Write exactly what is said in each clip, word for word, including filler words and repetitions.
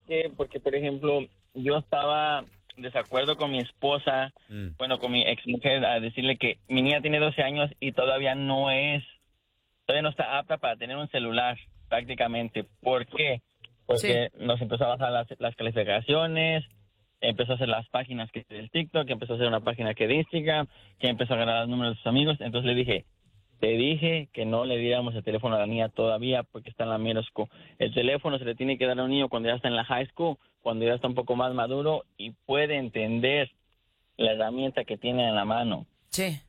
qué? Porque, por ejemplo, yo estaba desacuerdo con mi esposa, mm. bueno, con mi ex mujer, a decirle que mi niña tiene doce años y todavía no es, todavía no está apta para tener un celular, prácticamente. ¿Por qué? Porque sí. nos empezó a bajar las, las calificaciones, empezó a hacer las páginas que del TikTok, empezó a hacer una página que de Instagram, que empezó a ganar los números de sus amigos. Entonces le dije, te dije que no le diéramos el teléfono a la niña todavía porque está en la middle school. El teléfono se le tiene que dar a un niño cuando ya está en la high school, cuando ya está un poco más maduro y puede entender la herramienta que tiene en la mano. Sí.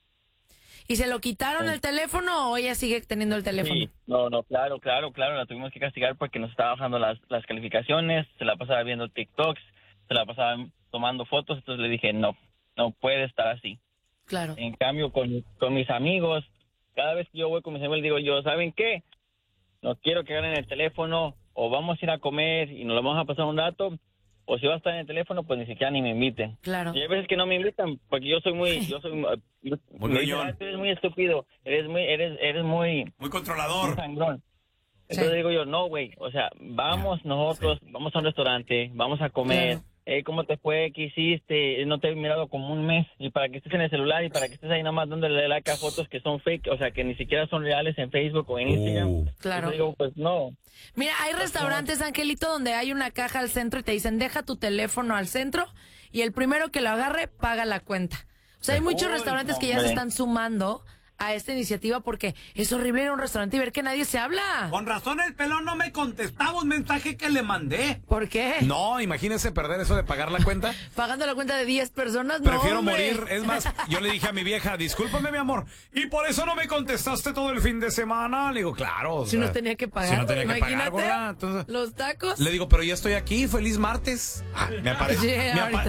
¿Y se lo quitaron sí. el teléfono o ella sigue teniendo el teléfono? Sí, no, no, claro, claro, claro, la tuvimos que castigar porque nos estaba bajando las, las calificaciones, se la pasaba viendo TikToks, se la pasaba tomando fotos, entonces le dije, no, no puede estar así. Claro. En cambio, con, con mis amigos, cada vez que yo voy con mis amigos, digo yo, ¿saben qué? No quiero que agarren el teléfono, o vamos a ir a comer y nos lo vamos a pasar un rato, o si va a estar en el teléfono, pues ni siquiera ni me inviten. Claro. Y hay veces que no me invitan, porque yo soy muy, yo soy muy, me dicen, eres muy estúpido, eres muy, eres, eres muy, muy controlador. Muy sangrón. Entonces sí. digo yo, no, güey, o sea, vamos yeah. nosotros, sí. vamos a un restaurante, vamos a comer. Claro. Eh, ¿Cómo te fue? ¿Qué hiciste? No te he mirado como un mes. Y para que estés en el celular y para que estés ahí nada más dándole like a fotos que son fake, o sea, que ni siquiera son reales en Facebook o en Instagram. Uh, claro. Digo, pues no. Mira, hay restaurantes, Angelito, donde hay una caja al centro y te dicen, deja tu teléfono al centro y el primero que lo agarre paga la cuenta. O sea, hay muchos Uy, restaurantes no, que ya hombre. se están sumando a esta iniciativa porque es horrible ir a un restaurante y ver que nadie se habla. Con razón el pelón no me contestaba un mensaje que le mandé. ¿Por qué? No, imagínese perder eso de pagar la cuenta. Pagando la cuenta de diez personas, Prefiero no, morir. Es más, yo le dije a mi vieja, discúlpame, mi amor, ¿y por eso no me contestaste todo el fin de semana? Le digo, claro. O si sea, no tenía que pagar. Si no tenía Imagínate, que pagar, ¿verdad? Entonces, los tacos. le digo, pero ya estoy aquí, feliz martes. Ah, me aparece. Yeah, me apa